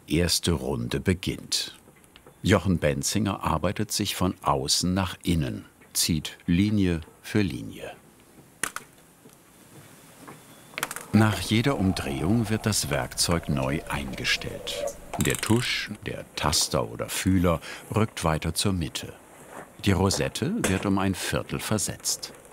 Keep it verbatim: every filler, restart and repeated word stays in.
erste Runde beginnt. Jochen Benzinger arbeitet sich von außen nach innen, zieht Linie für Linie. Nach jeder Umdrehung wird das Werkzeug neu eingestellt. Der Tusch, der Taster oder Fühler rückt weiter zur Mitte. Die Rosette wird um ein Viertel versetzt.